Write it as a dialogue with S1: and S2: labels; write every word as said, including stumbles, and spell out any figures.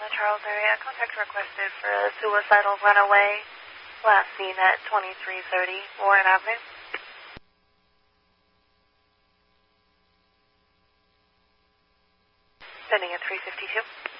S1: the Charles area. Contact requested for a suicidal runaway. Last seen at twenty-three thirty Warren Avenue. Sending at three fifty-two.